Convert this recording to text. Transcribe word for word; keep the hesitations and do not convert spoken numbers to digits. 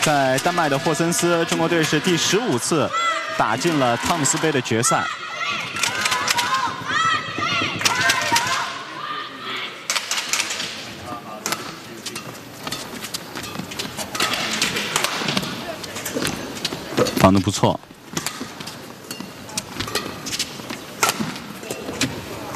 在丹麦的霍森斯，中国队是第十五次打进了汤姆斯杯的决赛。防得不错。